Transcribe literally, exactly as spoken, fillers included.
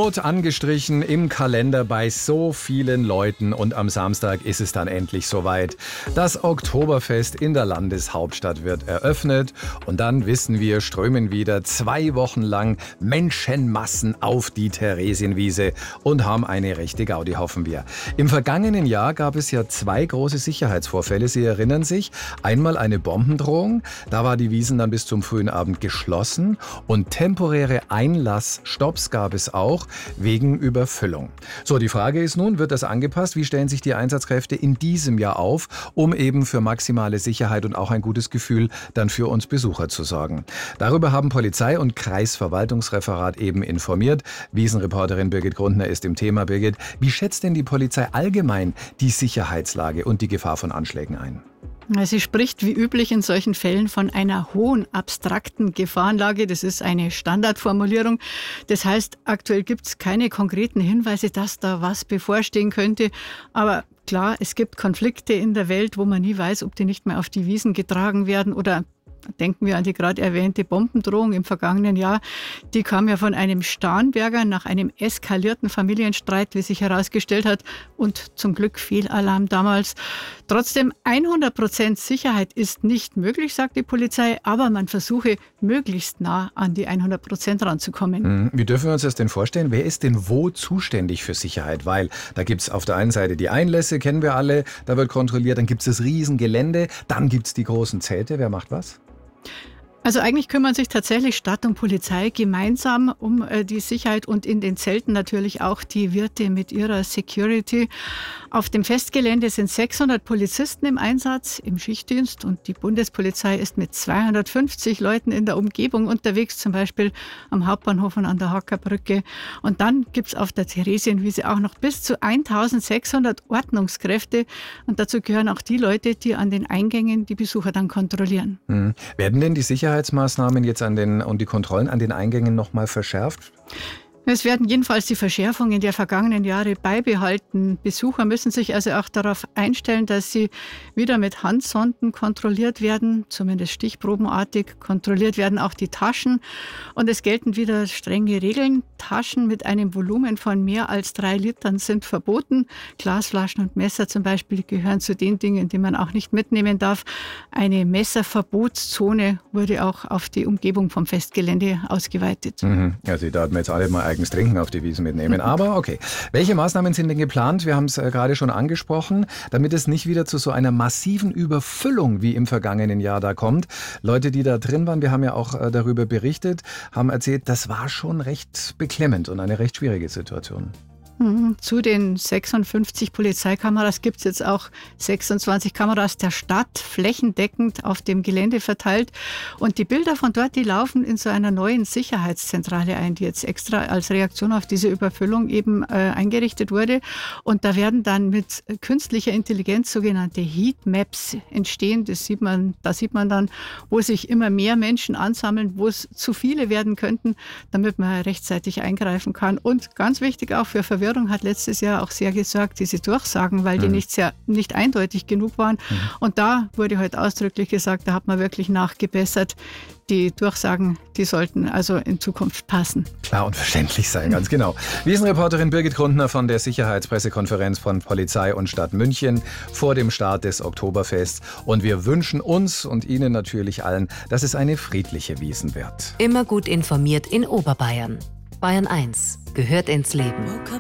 Rot angestrichen im Kalender bei so vielen Leuten und am Samstag ist es dann endlich soweit. Das Oktoberfest in der Landeshauptstadt wird eröffnet und dann wissen wir, strömen wieder zwei Wochen lang Menschenmassen auf die Theresienwiese und haben eine rechte Gaudi, hoffen wir. Im vergangenen Jahr gab es ja zwei große Sicherheitsvorfälle. Sie erinnern sich, einmal eine Bombendrohung, da war die Wiesn dann bis zum frühen Abend geschlossen und temporäre Einlassstopps gab es auch wegen Überfüllung. So, die Frage ist nun, wird das angepasst? Wie stellen sich die Einsatzkräfte in diesem Jahr auf, um eben für maximale Sicherheit und auch ein gutes Gefühl dann für uns Besucher zu sorgen? Darüber haben Polizei und Kreisverwaltungsreferat eben informiert. Wiesn-Reporterin Birgit Grundner ist im Thema. Birgit, wie schätzt denn die Polizei allgemein die Sicherheitslage und die Gefahr von Anschlägen ein? Sie spricht wie üblich in solchen Fällen von einer hohen abstrakten Gefahrenlage. Das ist eine Standardformulierung. Das heißt, aktuell gibt es keine konkreten Hinweise, dass da was bevorstehen könnte. Aber klar, es gibt Konflikte in der Welt, wo man nie weiß, ob die nicht mehr auf die Wiesn getragen werden oder denken wir an die gerade erwähnte Bombendrohung im vergangenen Jahr. Die kam ja von einem Starnberger nach einem eskalierten Familienstreit, wie sich herausgestellt hat. Und zum Glück Fehlalarm damals. Trotzdem, hundert Prozent Sicherheit ist nicht möglich, sagt die Polizei. Aber man versuche, möglichst nah an die hundert Prozent ranzukommen. Wie dürfen wir uns das denn vorstellen? Wer ist denn wo zuständig für Sicherheit? Weil da gibt es auf der einen Seite die Einlässe, kennen wir alle. Da wird kontrolliert. Dann gibt es das Riesengelände. Dann gibt es die großen Zelte. Wer macht was? Also eigentlich kümmern sich tatsächlich Stadt und Polizei gemeinsam um äh, die Sicherheit und in den Zelten natürlich auch die Wirte mit ihrer Security. Auf dem Festgelände sind sechshundert Polizisten im Einsatz, im Schichtdienst, und die Bundespolizei ist mit zweihundertfünfzig Leuten in der Umgebung unterwegs, zum Beispiel am Hauptbahnhof und an der Hackerbrücke. Und dann gibt es auf der Theresienwiese auch noch bis zu eintausendsechshundert Ordnungskräfte, und dazu gehören auch die Leute, die an den Eingängen die Besucher dann kontrollieren. Hm. Werden denn die Sicherheitsmaßnahmen jetzt an den und die Kontrollen an den Eingängen noch mal verschärft? Es werden jedenfalls die Verschärfungen der vergangenen Jahre beibehalten. Besucher müssen sich also auch darauf einstellen, dass sie wieder mit Handsonden kontrolliert werden, zumindest stichprobenartig. Kontrolliert werden auch die Taschen. Und es gelten wieder strenge Regeln. Taschen mit einem Volumen von mehr als drei Litern sind verboten. Glasflaschen und Messer zum Beispiel gehören zu den Dingen, die man auch nicht mitnehmen darf. Eine Messerverbotszone wurde auch auf die Umgebung vom Festgelände ausgeweitet. Mhm. Also da hatten wir jetzt alle mal eigenes Trinken auf die Wiesn mitnehmen. Aber okay, welche Maßnahmen sind denn geplant? Wir haben es äh, gerade schon angesprochen, damit es nicht wieder zu so einer massiven Überfüllung wie im vergangenen Jahr da kommt. Leute, die da drin waren, wir haben ja auch äh, darüber berichtet, haben erzählt, das war schon recht beklemmend und eine recht schwierige Situation. Zu den sechsundfünfzig Polizeikameras gibt es jetzt auch sechsundzwanzig Kameras der Stadt flächendeckend auf dem Gelände verteilt. Und die Bilder von dort, die laufen in so einer neuen Sicherheitszentrale ein, die jetzt extra als Reaktion auf diese Überfüllung eben äh, eingerichtet wurde. Und da werden dann mit künstlicher Intelligenz sogenannte Heatmaps entstehen. Das sieht man, da sieht man dann, wo sich immer mehr Menschen ansammeln, wo es zu viele werden könnten, damit man rechtzeitig eingreifen kann. Und ganz wichtig auch für Verwirrung hat letztes Jahr auch sehr gesorgt, diese Durchsagen, weil die mhm. nicht sehr, nicht eindeutig genug waren. Mhm. Und da wurde heute ausdrücklich gesagt, da hat man wirklich nachgebessert. Die Durchsagen, die sollten also in Zukunft passen. Klar und verständlich sein, ganz genau. Wiesn-Reporterin Birgit Grundner von der Sicherheitspressekonferenz von Polizei und Stadt München vor dem Start des Oktoberfests. Und wir wünschen uns und Ihnen natürlich allen, dass es eine friedliche Wiesn wird. Immer gut informiert in Oberbayern. Bayern eins gehört ins Leben.